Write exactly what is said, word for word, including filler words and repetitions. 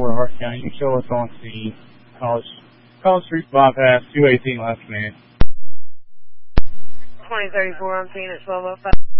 thirty-four to Hart County. You can show us on scene. College, College Street bypass, two eighteen left man. twenty thirty-four, I'm seeing at twelve oh five.